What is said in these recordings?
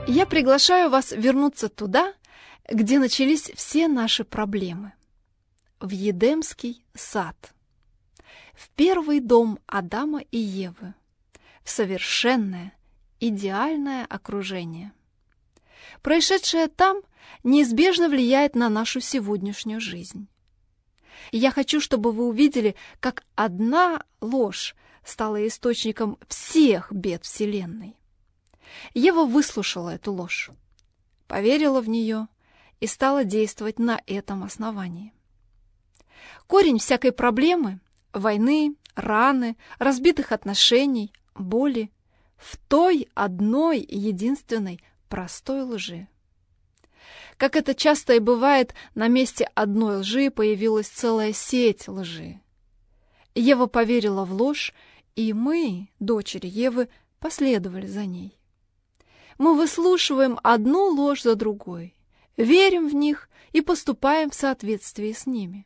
Я приглашаю вас вернуться туда, где начались все наши проблемы. В Едемский сад. В первый дом Адама и Евы. В совершенное, идеальное окружение. Происшедшее там неизбежно влияет на нашу сегодняшнюю жизнь. И я хочу, чтобы вы увидели, как одна ложь стала источником всех бед Вселенной. Ева выслушала эту ложь, поверила в нее и стала действовать на этом основании. Корень всякой проблемы, войны, раны, разбитых отношений, боли в той одной единственной простой лжи. Как это часто и бывает, на месте одной лжи появилась целая сеть лжи. Ева поверила в ложь, и мы, дочери Евы, последовали за ней. Мы выслушиваем одну ложь за другой, верим в них и поступаем в соответствии с ними.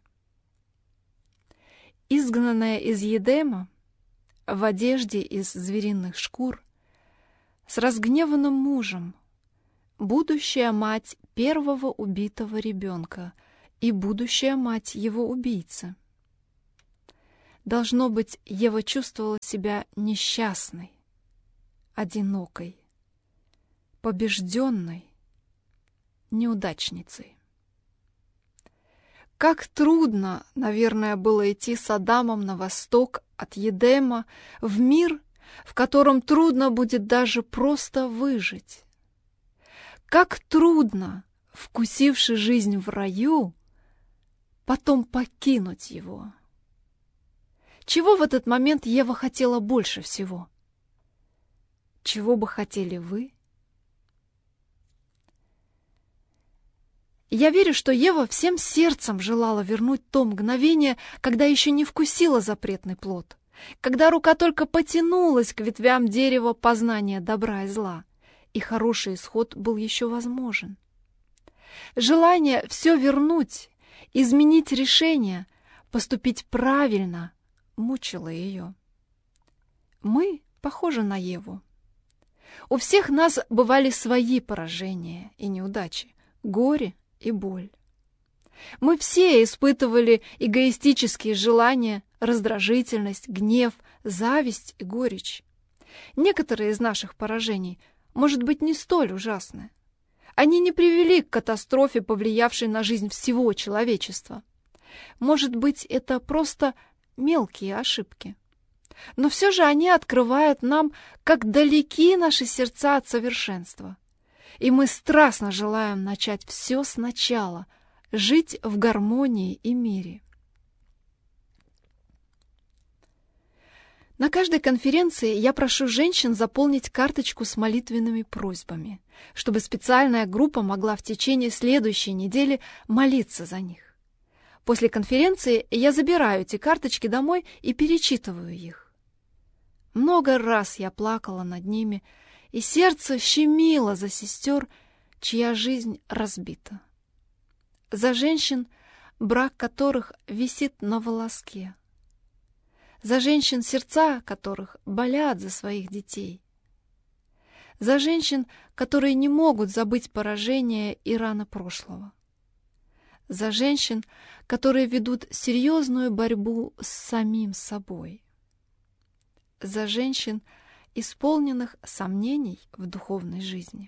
Изгнанная из Едема, в одежде из звериных шкур, с разгневанным мужем, будущая мать первого убитого ребенка и будущая мать его убийцы. Должно быть, Ева чувствовала себя несчастной, одинокой, побежденной, неудачницей. Как трудно, наверное, было идти с Адамом на восток от Едема в мир, в котором трудно будет даже просто выжить. Как трудно, вкусивши жизнь в раю, потом покинуть его. Чего в этот момент Ева хотела больше всего? Чего бы хотели вы? Я верю, что Ева всем сердцем желала вернуть то мгновение, когда еще не вкусила запретный плод, когда рука только потянулась к ветвям дерева познания добра и зла, и хороший исход был еще возможен. Желание все вернуть, изменить решение, поступить правильно мучило ее. Мы похожи на Еву. У всех нас бывали свои поражения и неудачи, горе и боль. Мы все испытывали эгоистические желания, раздражительность, гнев, зависть и горечь. Некоторые из наших поражений, может быть, не столь ужасны. Они не привели к катастрофе, повлиявшей на жизнь всего человечества. Может быть, это просто мелкие ошибки. Но все же они открывают нам, как далеки наши сердца от совершенства. И мы страстно желаем начать все сначала, жить в гармонии и мире. На каждой конференции я прошу женщин заполнить карточку с молитвенными просьбами, чтобы специальная группа могла в течение следующей недели молиться за них. После конференции я забираю эти карточки домой и перечитываю их. Много раз я плакала над ними, и сердце щемило за сестер, чья жизнь разбита. За женщин, брак которых висит на волоске. За женщин, сердца которых болят за своих детей. За женщин, которые не могут забыть поражение и раны прошлого. За женщин, которые ведут серьезную борьбу с самим собой. За женщин, исполненных сомнений в духовной жизни.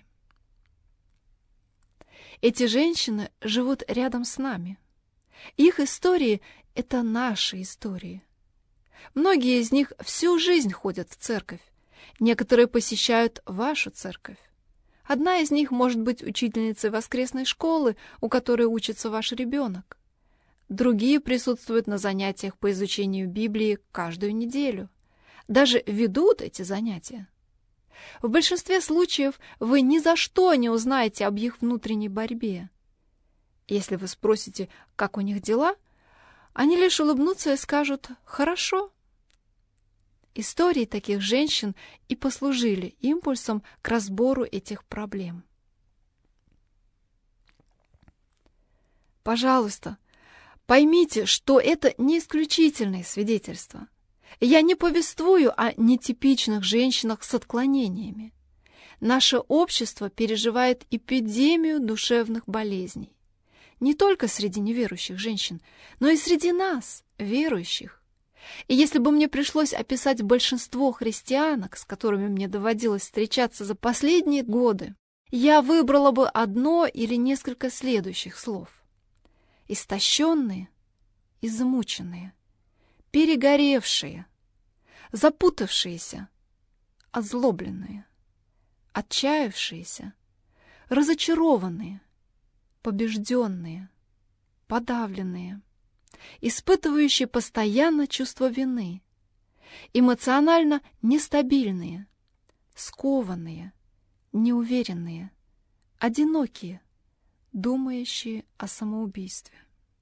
Эти женщины живут рядом с нами. Их истории — это наши истории. Многие из них всю жизнь ходят в церковь. Некоторые посещают вашу церковь. Одна из них может быть учительницей воскресной школы, у которой учится ваш ребенок. Другие присутствуют на занятиях по изучению Библии каждую неделю. Даже ведут эти занятия. В большинстве случаев вы ни за что не узнаете об их внутренней борьбе. Если вы спросите, как у них дела, они лишь улыбнутся и скажут «хорошо». Истории таких женщин и послужили импульсом к разбору этих проблем. Пожалуйста, поймите, что это не исключительные свидетельства. Я не повествую о нетипичных женщинах с отклонениями. наше общество переживает эпидемию душевных болезней. Не только среди неверующих женщин, но и среди нас, верующих. И если бы мне пришлось описать большинство христианок, с которыми мне доводилось встречаться за последние годы, я выбрала бы одно или несколько следующих слов. Истощенные, измученные, перегоревшие, запутавшиеся, озлобленные, отчаявшиеся, разочарованные, побежденные, подавленные, испытывающие постоянно чувство вины, эмоционально нестабильные, скованные, неуверенные, одинокие, думающие о самоубийстве.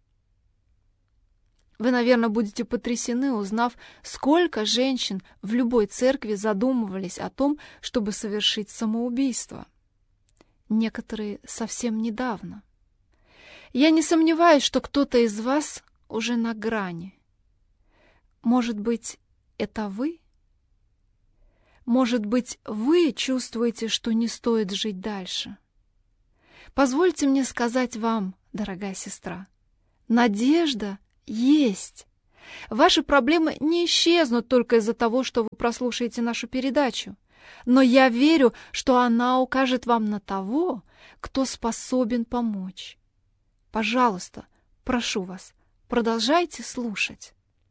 Вы, наверное, будете потрясены, узнав, сколько женщин в любой церкви задумывались о том, чтобы совершить самоубийство. Некоторые совсем недавно. Я не сомневаюсь, что кто-то из вас уже на грани. Может быть, это вы? Может быть, вы чувствуете, что не стоит жить дальше? Позвольте мне сказать вам, дорогая сестра, надежда есть. Ваши проблемы не исчезнут только из-за того, что вы прослушаете нашу передачу. Но я верю, что она укажет вам на того, кто способен помочь. Пожалуйста, прошу вас, продолжайте слушать.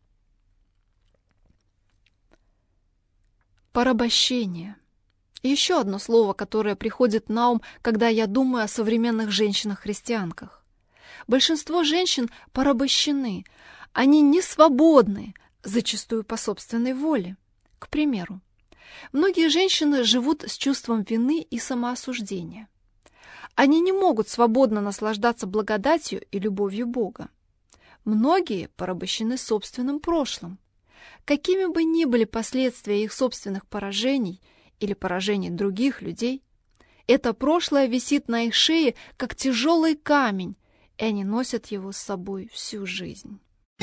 Порабощение. Еще одно слово, которое приходит на ум, когда я думаю о современных женщинах-христианках. Большинство женщин порабощены, они не свободны, зачастую по собственной воле. К примеру, многие женщины живут с чувством вины и самоосуждения. Они не могут свободно наслаждаться благодатью и любовью Бога. Многие порабощены собственным прошлым. Какими бы ни были последствия их собственных поражений или поражений других людей, это прошлое висит на их шее, как тяжелый камень, и они носят его с собой всю жизнь.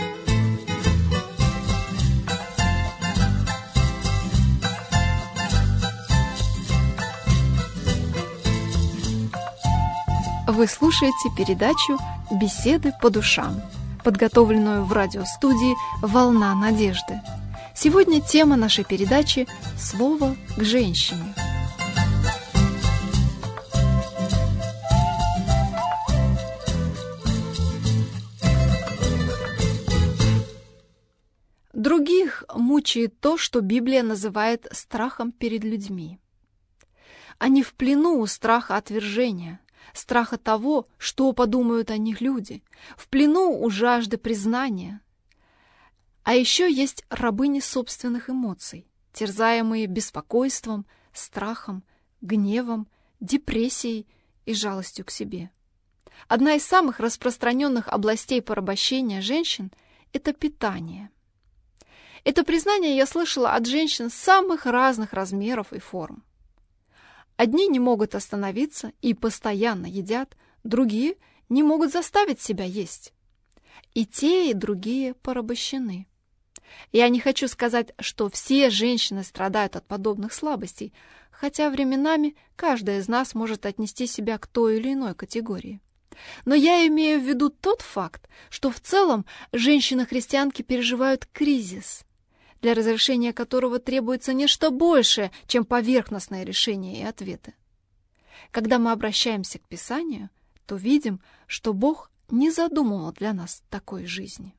Вы слушаете передачу «Беседы по душам», подготовленную в радиостудии «Волна надежды». Сегодня тема нашей передачи «Слово к женщине». Других мучает то, что Библия называет страхом перед людьми. Они в плену у страха отвержения, страха того, что подумают о них люди, в плену у жажды признания. А еще есть рабыни собственных эмоций, терзаемые беспокойством, страхом, гневом, депрессией и жалостью к себе. Одна из самых распространенных областей порабощения женщин – это питание. Это признание я слышала от женщин самых разных размеров и форм. Одни не могут остановиться и постоянно едят, другие не могут заставить себя есть. И те, и другие порабощены. Я не хочу сказать, что все женщины страдают от подобных слабостей, хотя временами каждая из нас может отнести себя к той или иной категории. Но я имею в виду тот факт, что в целом женщины-христианки переживают кризис, для разрешения которого требуется нечто большее, чем поверхностные решения и ответы. Когда мы обращаемся к Писанию, то видим, что Бог не задумывал для нас такой жизни.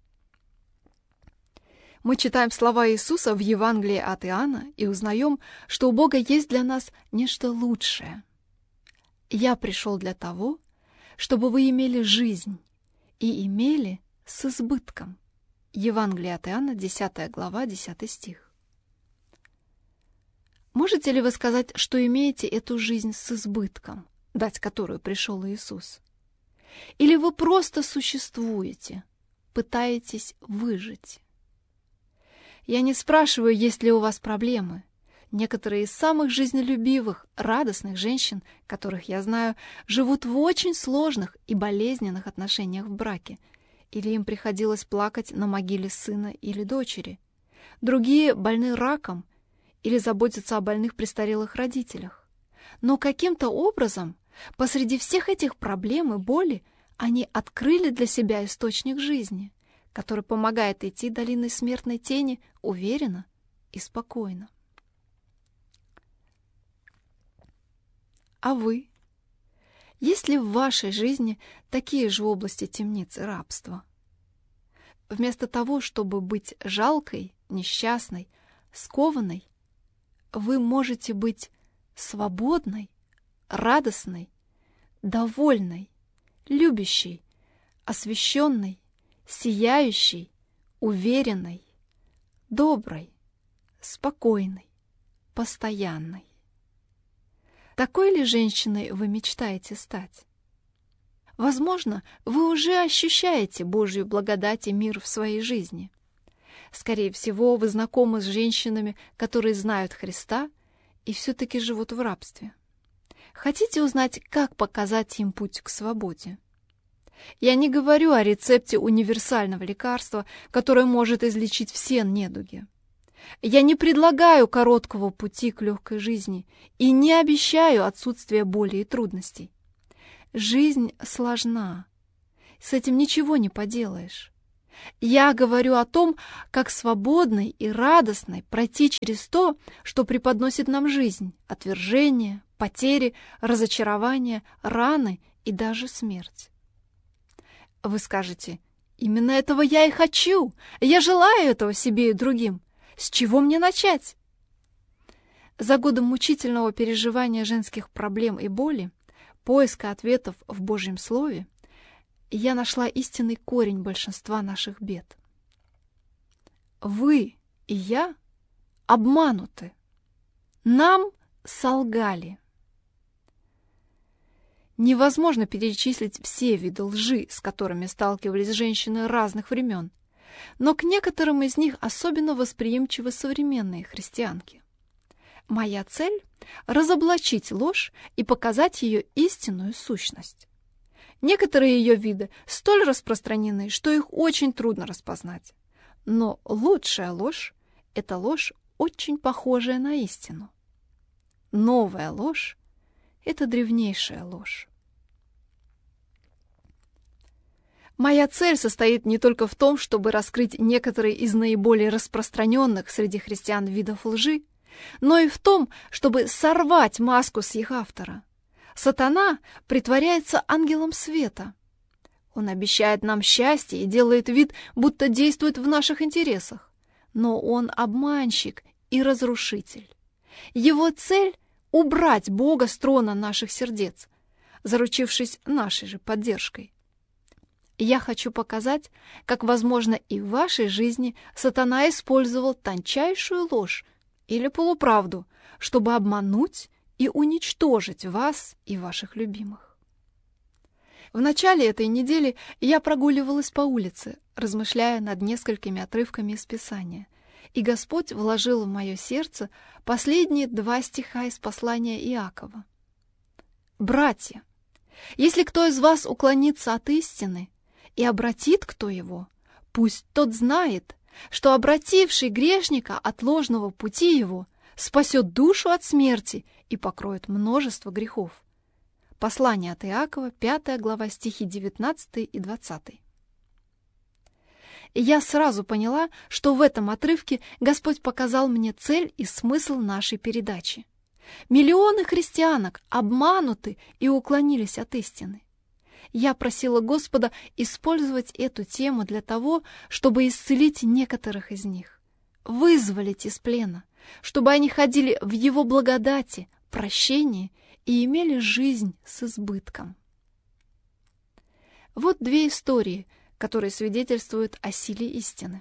Мы читаем слова Иисуса в Евангелии от Иоанна и узнаем, что у Бога есть для нас нечто лучшее. «Я пришел для того, чтобы вы имели жизнь и имели с избытком». Евангелие от Иоанна, 10 глава, 10 стих. Можете ли вы сказать, что имеете эту жизнь с избытком, дать которую пришел Иисус? Или вы просто существуете, пытаетесь выжить? Я не спрашиваю, есть ли у вас проблемы. Некоторые из самых жизнелюбивых, радостных женщин, которых я знаю, живут в очень сложных и болезненных отношениях в браке, или им приходилось плакать на могиле сына или дочери. Другие больны раком или заботятся о больных престарелых родителях. Но каким-то образом посреди всех этих проблем и боли они открыли для себя источник жизни, который помогает идти долиной смертной тени уверенно и спокойно. А вы? Есть ли в вашей жизни такие же области темницы рабства? Вместо того, чтобы быть жалкой, несчастной, скованной, вы можете быть свободной, радостной, довольной, любящей, освященной, сияющей, уверенной, доброй, спокойной, постоянной. Такой ли женщиной вы мечтаете стать? Возможно, вы уже ощущаете Божью благодать и мир в своей жизни. Скорее всего, вы знакомы с женщинами, которые знают Христа и все-таки живут в рабстве. Хотите узнать, как показать им путь к свободе? Я не говорю о рецепте универсального лекарства, которое может излечить все недуги. Я не предлагаю короткого пути к легкой жизни и не обещаю отсутствие боли и трудностей. Жизнь сложна. С этим ничего не поделаешь. Я говорю о том, как свободной и радостной пройти через то, что преподносит нам жизнь: отвержение, потери, разочарования, раны и даже смерть. Вы скажете: именно этого я и хочу, я желаю этого себе и другим. С чего мне начать? За годы мучительного переживания женских проблем и боли, поиска ответов в Божьем Слове, я нашла истинный корень большинства наших бед. Вы и я обмануты. Нам солгали. Невозможно перечислить все виды лжи, с которыми сталкивались женщины разных времен, но к некоторым из них особенно восприимчивы современные христианки. Моя цель — разоблачить ложь и показать ее истинную сущность. Некоторые ее виды столь распространены, что их очень трудно распознать. Но лучшая ложь — это ложь, очень похожая на истину. Новая ложь — это древнейшая ложь. Моя цель состоит не только в том, чтобы раскрыть некоторые из наиболее распространенных среди христиан видов лжи, но и в том, чтобы сорвать маску с их автора. Сатана притворяется ангелом света. Он обещает нам счастье и делает вид, будто действует в наших интересах. Но он обманщик и разрушитель. Его цель — убрать Бога с трона наших сердец, заручившись нашей же поддержкой. Я хочу показать, как, возможно, и в вашей жизни сатана использовал тончайшую ложь или полуправду, чтобы обмануть и уничтожить вас и ваших любимых. В начале этой недели я прогуливалась по улице, размышляя над несколькими отрывками из Писания, и Господь вложил в мое сердце последние 2 стиха из послания Иакова. «Братья, если кто из вас уклонится от истины и обратит кто его, пусть тот знает, что обративший грешника от ложного пути его спасет душу от смерти и покроет множество грехов». Послание от Иакова, 5 глава, стихи 19 и 20. И я сразу поняла, что в этом отрывке Господь показал мне цель и смысл нашей передачи. Миллионы христианок обмануты и уклонились от истины. Я просила Господа использовать эту тему для того, чтобы исцелить некоторых из них, вызволить из плена, чтобы они ходили в Его благодати, прощении и имели жизнь с избытком. Вот 2 истории, которые свидетельствуют о силе истины.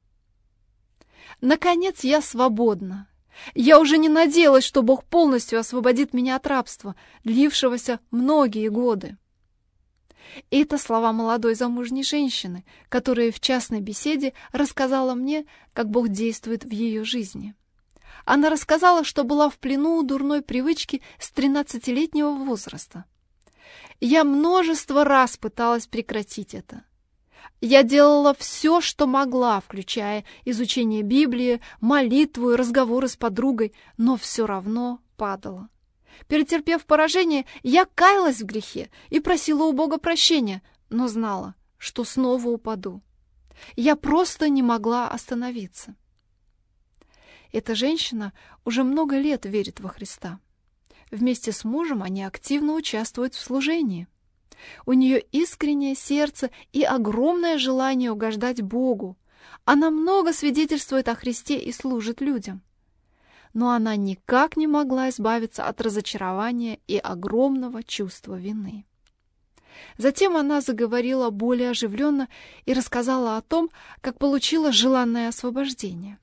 Наконец я свободна. Я уже не надеялась, что Бог полностью освободит меня от рабства, длившегося многие годы. И это слова молодой замужней женщины, которая в частной беседе рассказала мне, как Бог действует в ее жизни. Она рассказала, что была в плену у дурной привычки с 13-летнего возраста. Я множество раз пыталась прекратить это. Я делала все, что могла, включая изучение Библии, молитву и разговоры с подругой, но все равно падала. Перетерпев поражение, я каялась в грехе и просила у Бога прощения, но знала, что снова упаду. Я просто не могла остановиться. Эта женщина уже много лет верит во Христа. Вместе с мужем они активно участвуют в служении. У нее искреннее сердце и огромное желание угождать Богу. Она много свидетельствует о Христе и служит людям. Но она никак не могла избавиться от разочарования и огромного чувства вины. Затем она заговорила более оживленно и рассказала о том, как получила желанное освобождение.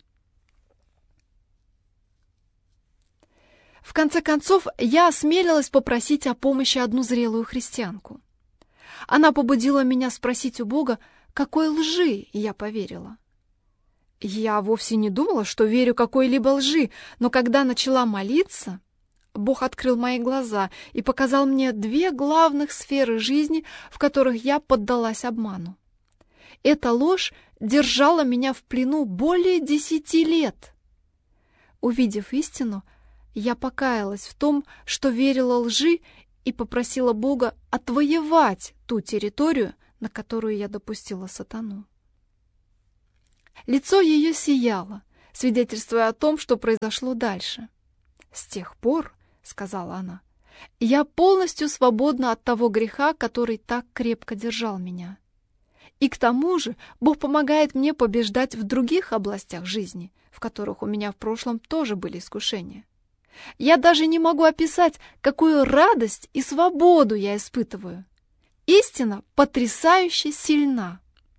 В конце концов, я осмелилась попросить о помощи одну зрелую христианку. Она побудила меня спросить у Бога, какой лжи я поверила. Я вовсе не думала, что верю какой-либо лжи, но когда начала молиться, Бог открыл мои глаза и показал мне две главных сферы жизни, в которых я поддалась обману. Эта ложь держала меня в плену более 10 лет. Увидев истину, я покаялась в том, что верила лжи, и попросила Бога отвоевать ту территорию, на которую я допустила сатану. Лицо ее сияло, свидетельствуя о том, что произошло дальше. «С тех пор, — сказала она, — я полностью свободна от того греха, который так крепко держал меня. И к тому же Бог помогает мне побеждать в других областях жизни, в которых у меня в прошлом тоже были искушения. Я даже не могу описать, какую радость и свободу я испытываю. Истина потрясающе сильна».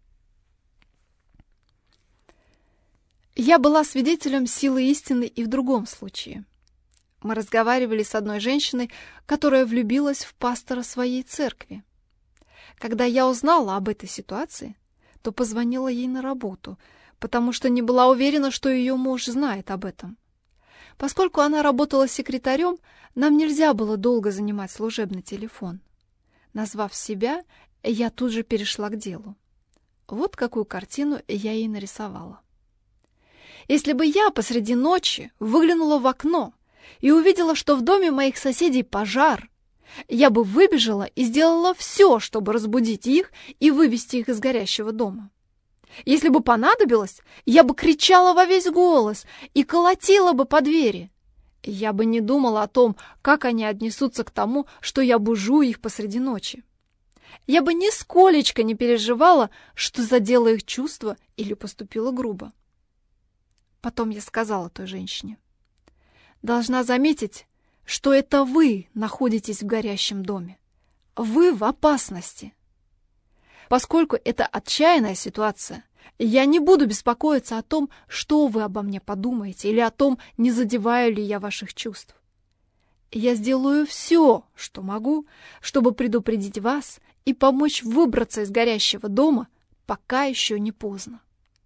Я была свидетелем силы истины и в другом случае. Мы разговаривали с одной женщиной, которая влюбилась в пастора своей церкви. Когда я узнала об этой ситуации, то позвонила ей на работу, потому что не была уверена, что ее муж знает об этом. Поскольку она работала секретарем, нам нельзя было долго занимать служебный телефон. Назвав себя, я тут же перешла к делу. Вот какую картину я ей нарисовала. Если бы я посреди ночи выглянула в окно и увидела, что в доме моих соседей пожар, я бы выбежала и сделала все, чтобы разбудить их и вывести их из горящего дома. Если бы понадобилось, я бы кричала во весь голос и колотила бы по двери. Я бы не думала о том, как они отнесутся к тому, что я бужу их посреди ночи. Я бы нисколечко не переживала, что задела их чувства или поступила грубо. Потом я сказала той женщине: «Должна заметить, что это вы находитесь в горящем доме. Вы в опасности. Поскольку это отчаянная ситуация, я не буду беспокоиться о том, что вы обо мне подумаете, или о том, не задеваю ли я ваших чувств. Я сделаю все, что могу, чтобы предупредить вас и помочь выбраться из горящего дома, пока еще не поздно».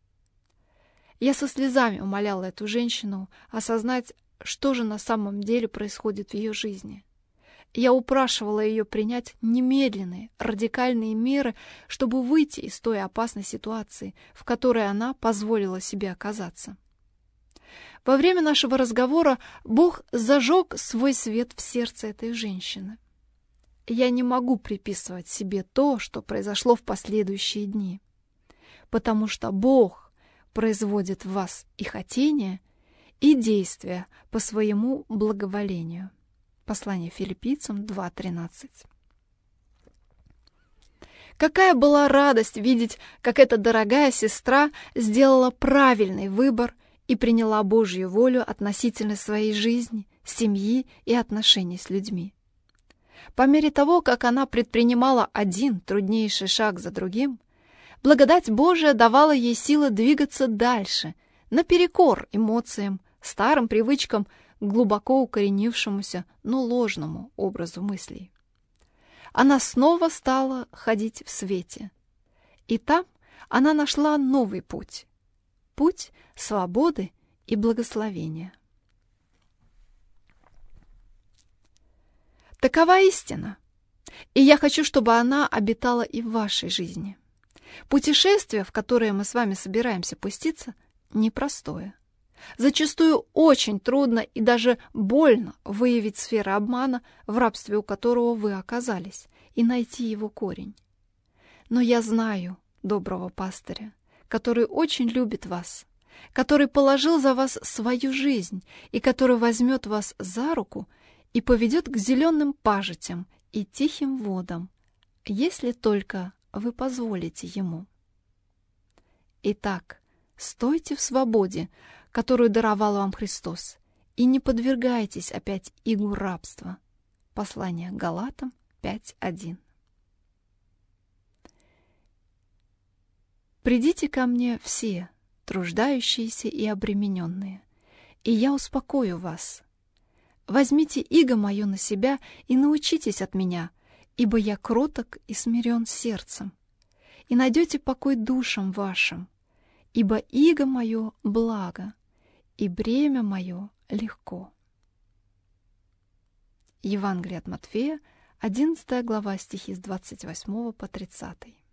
Я со слезами умоляла эту женщину осознать, что же на самом деле происходит в ее жизни. Я упрашивала ее принять немедленные, радикальные меры, чтобы выйти из той опасной ситуации, в которой она позволила себе оказаться. Во время нашего разговора Бог зажег свой свет в сердце этой женщины. Я не могу приписывать себе то, что произошло в последующие дни, потому что Бог производит в вас и хотение, и действия по своему благоволению. Послание Филиппийцам 2:13. Какая была радость видеть, как эта дорогая сестра сделала правильный выбор и приняла Божью волю относительно своей жизни, семьи и отношений с людьми. По мере того, как она предпринимала один труднейший шаг за другим, благодать Божия давала ей силы двигаться дальше, наперекор эмоциям, старым привычкам, глубоко укоренившемуся, но ложному образу мыслей. Она снова стала ходить в свете. И там она нашла новый путь — путь свободы и благословения. Такова истина, и я хочу, чтобы она обитала и в вашей жизни. Путешествие, в которое мы с вами собираемся пуститься, непростое. Зачастую очень трудно и даже больно выявить сферы обмана, в рабстве у которого вы оказались, и найти его корень. Но я знаю доброго пастыря, который очень любит вас, который положил за вас свою жизнь и который возьмет вас за руку и поведет к зеленым пажитям и тихим водам, если только вы позволите ему. Итак, стойте в свободе, которую даровал вам Христос, и не подвергайтесь опять игу рабства. Послание к Галатам 5:1. «Придите ко мне все, труждающиеся и обремененные, и я успокою вас. Возьмите иго мое на себя и научитесь от меня, ибо я кроток и смирен сердцем, и найдете покой душам вашим, ибо иго мое благо, и бремя мое легко». Евангелие от Матфея, 11 глава, стихи с 28 по 30.